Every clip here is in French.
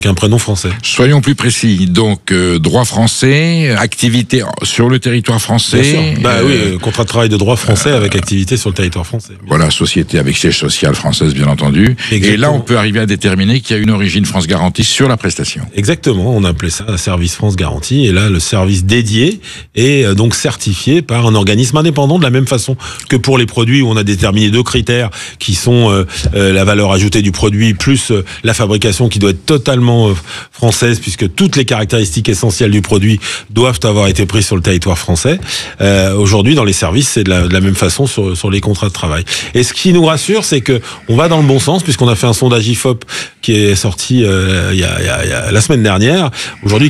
qu'un prénom français. Soyons plus précis. Donc, droit français, activité sur le territoire français. Oui, contrat de travail de droit français avec activité sur le territoire français. Voilà, société avec siège social française, bien entendu. Exactement. Et là, on peut arriver à déterminer qu'il y a une origine France Garantie sur la prestation. Exactement, on appelait ça un service France Garantie. Et là, le service dédié est donc certifié par un organisme indépendant, de la même façon que pour les produits où on a déterminé 2 critères qui sont la valeur ajoutée du produit plus la fabrication qui doit être totalement française, puisque toutes les caractéristiques essentielles du produit doivent avoir été prises sur le territoire français. Aujourd'hui, dans les services, c'est de la même façon sur les contrats de travail. Et ce qui nous rassure, c'est que on va dans le bon sens, puisqu'on a fait un sondage IFOP qui est sorti il y a la semaine dernière. Aujourd'hui,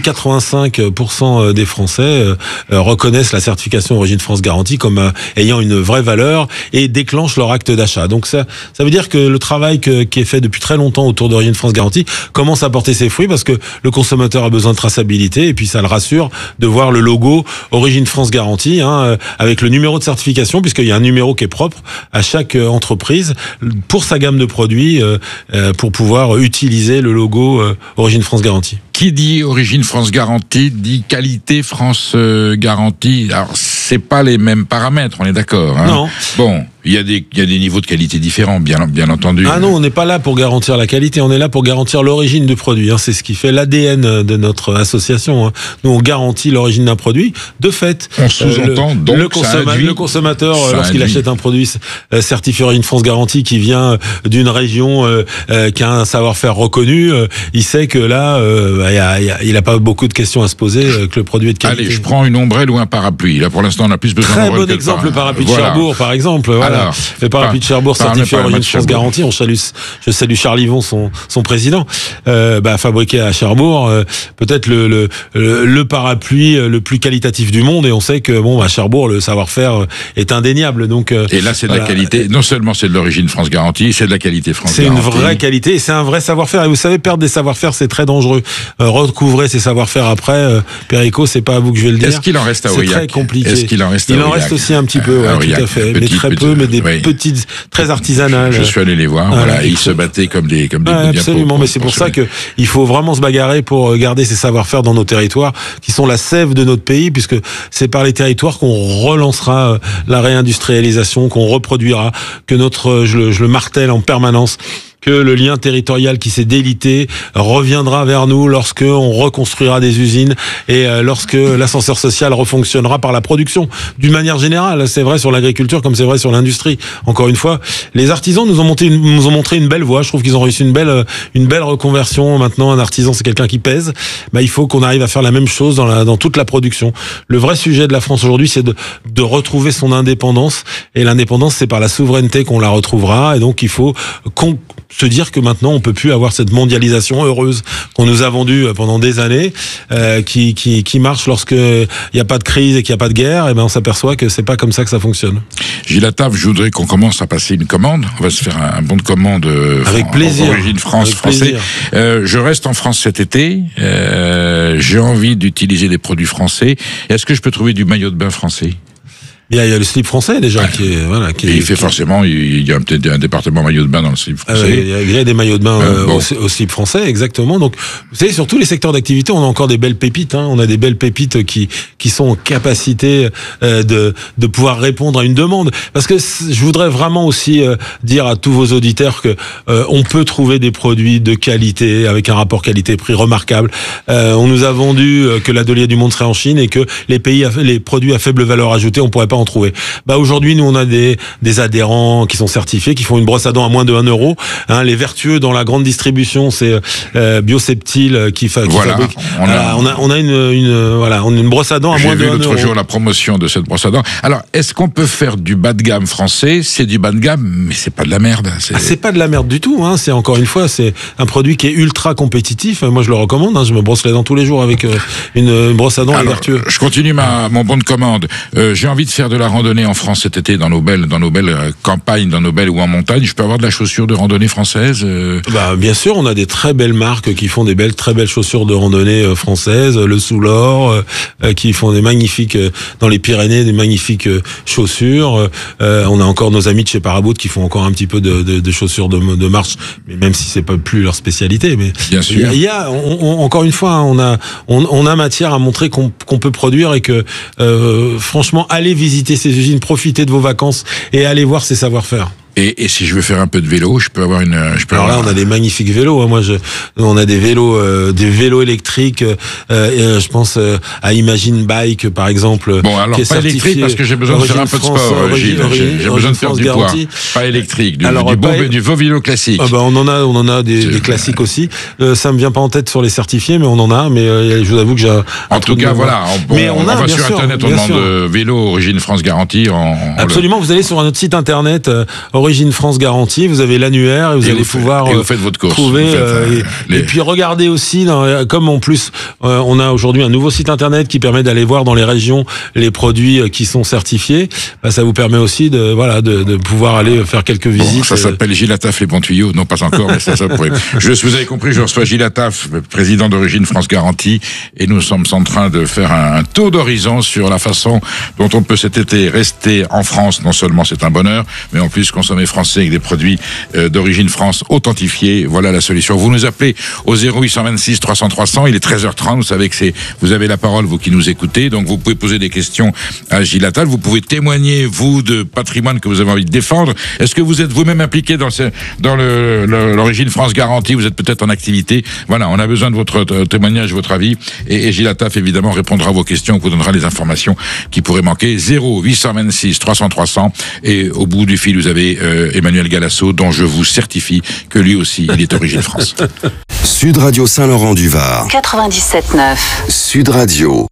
85% des Français reconnaissent la certification Origine France Garantie comme ayant une vraie valeur et déclenchent leur acte d'achat. Donc ça veut dire que le travail qui est fait depuis très longtemps autour d'Origine France Garantie commence à porter ses fruits, parce que le consommateur a besoin de traçabilité, et puis ça le rassure de voir le logo Origine France Garantie, avec le numéro de certification, puisqu'il y a un numéro qui est propre à chaque entreprise pour sa gamme de produits, pour pouvoir utiliser le logo Origine France Garantie. Qui dit Origine France Garantie dit qualité France Garantie. Alors, c'est pas les mêmes paramètres, on est d'accord, hein? Non. Bon, il y a des niveaux de qualité différents, bien entendu. Ah non, on n'est pas là pour garantir la qualité, on est là pour garantir l'origine du produit. C'est ce qui fait l'ADN de notre association. Nous, on garantit l'origine d'un produit. De fait, on sous-entend donc le consommateur, lorsqu'il achète un produit certifié Origine France Garantie qui vient d'une région qui a un savoir-faire reconnu, il sait que là, il n'a pas beaucoup de questions à se poser, que le produit est de qualité. Allez, je prends une ombrelle ou un parapluie. Là, pour l'instant, on a plus besoin d'ombrelle. Très bon exemple, le parapluie de Cherbourg, par exemple. Alors, le parapluie de Cherbourg certifié Origine France Garantie. Je salue Charles Yvon, son président, fabriqué à Cherbourg, peut-être le parapluie le plus qualitatif du monde. Et on sait que à Cherbourg, le savoir-faire est indéniable. Donc, et là, c'est de la qualité. Non seulement c'est de l'Origine France Garantie, c'est de la qualité France Garantie. C'est une vraie qualité et c'est un vrai savoir-faire. Et vous savez, perdre des savoir-faire, c'est très dangereux. Recouvrer ces savoir-faire après, Perico, c'est pas à vous que je vais le dire. Est-ce qu'il en reste à Aurillac? C'est très compliqué. Est-ce qu'il en reste à Aurillac? Il en reste aussi un petit peu, tout à fait. Mais très peu, mais des petites, très artisanales. Je suis allé les voir, et ils se battaient comme des absolument, mais c'est pour ça que il faut vraiment se bagarrer pour garder ces savoir-faire dans nos territoires, qui sont la sève de notre pays, puisque c'est par les territoires qu'on relancera la réindustrialisation, qu'on reproduira, que je le martèle en permanence, que le lien territorial qui s'est délité reviendra vers nous lorsque on reconstruira des usines et lorsque l'ascenseur social refonctionnera par la production. D'une manière générale, c'est vrai sur l'agriculture comme c'est vrai sur l'industrie. Encore une fois, les artisans nous ont montré une belle voie. Je trouve qu'ils ont réussi une belle reconversion. Maintenant, un artisan, c'est quelqu'un qui pèse. Il faut qu'on arrive à faire la même chose dans toute la production. Le vrai sujet de la France aujourd'hui, c'est de retrouver son indépendance. Et l'indépendance, c'est par la souveraineté qu'on la retrouvera. Et donc, il faut se dire que maintenant on peut plus avoir cette mondialisation heureuse qu'on nous a vendue pendant des années, qui marche lorsque il y a pas de crise et qu'il y a pas de guerre. Et on s'aperçoit que c'est pas comme ça que ça fonctionne. Gilles Attaf, je voudrais qu'on commence à passer une commande. On va se faire un bon de commande avec plaisir. Origine France français. Je reste en France cet été. J'ai envie d'utiliser des produits français. Est-ce que je peux trouver du maillot de bain français? Il y a le slip français déjà qui est forcément, il y a peut-être un département maillot de bain dans le slip français. Il y a des maillots de bain au slip français, exactement. Donc, vous savez, sur tous les secteurs d'activité, on a encore des belles pépites. On a des belles pépites qui sont en capacité de pouvoir répondre à une demande. Parce que je voudrais vraiment aussi dire à tous vos auditeurs que on peut trouver des produits de qualité avec un rapport qualité-prix remarquable. On nous a vendu que l'atelier du monde serait en Chine et que les produits à faible valeur ajoutée, on pourrait pas en trouver. Aujourd'hui, nous, on a des adhérents qui sont certifiés, qui font une brosse à dents à moins de 1 euro. Les vertueux dans la grande distribution, c'est Bioseptile qui fabrique. On a une brosse à dents à moins de 1 euro. J'ai vu l'autre jour la promotion de cette brosse à dents. Alors, est-ce qu'on peut faire du bas de gamme français? C'est du bas de gamme, mais c'est pas de la merde. C'est pas de la merde du tout. C'est encore une fois, c'est un produit qui est ultra compétitif. Moi, je le recommande. Je me brosse les dents tous les jours avec une brosse à dents vertueux. Je continue mon bon de commande. J'ai envie de faire de la randonnée en France cet été dans nos belles campagnes, dans nos belles ou en montagne, je peux avoir de la chaussure de randonnée française Bien sûr, on a des très belles marques qui font des très belles chaussures de randonnée françaises, le Soulor, qui font des magnifiques dans les Pyrénées, des magnifiques chaussures. On a encore nos amis de chez Paraboot qui font encore un petit peu de chaussures de marche, mais même si c'est pas plus leur spécialité. Mais bien sûr. Il y a encore une fois, on a matière à montrer qu'on peut produire et que franchement, allez visiter ces usines, profitez de vos vacances et allez voir ces savoir-faire. Et si je veux faire un peu de vélo, je peux avoir Alors là, on a des magnifiques vélos. On a des vélos électriques. Je pense à Imagine Bike, par exemple. Bon, alors qui est pas électrique parce que j'ai besoin de faire un peu de sport, Gilles. J'ai besoin de faire du poids. Pas électrique, du beau vélo classique. On en a des classiques aussi. Ça me vient pas en tête sur les certifiés, mais on en a. Mais je vous avoue que j'ai. En tout cas, voilà. On va sur Internet, on demande vélo Origine France Garantie. Absolument. Vous allez sur notre site Internet. Origine France Garantie, vous avez l'annuaire et vous allez pouvoir vous faites votre course, trouver et puis regardez aussi comme en plus on a aujourd'hui un nouveau site internet qui permet d'aller voir dans les régions les produits qui sont certifiés, ça vous permet aussi de pouvoir aller faire quelques visites. Ça s'appelle Gilles Attaf les bons tuyaux, non pas encore mais ça pourrait. Vous avez compris, je reçois Gilles Attaf, président d'Origine France Garantie, et nous sommes en train de faire un tour d'horizon sur la façon dont on peut cet été rester en France. Non seulement c'est un bonheur, mais en plus consommer français avec des produits d'origine France authentifiés. Voilà la solution. Vous nous appelez au 0826 300 300. Il est 13h30. Vous savez que vous avez la parole, vous qui nous écoutez. Donc, vous pouvez poser des questions à Gilles Attal. Vous pouvez témoigner, vous, de patrimoine que vous avez envie de défendre. Est-ce que vous êtes vous-même impliqué dans l'Origine France Garantie? Vous êtes peut-être en activité. Voilà, on a besoin de votre témoignage, votre avis. Et Gilles Attaf, évidemment, répondra à vos questions, vous donnera les informations qui pourraient manquer. 0826 300 300. Et au bout du fil, vous avez Emmanuel Galasso, dont je vous certifie que lui aussi, il est Origine France. Sud Radio Saint-Laurent-du-Var. 97.9. Sud Radio.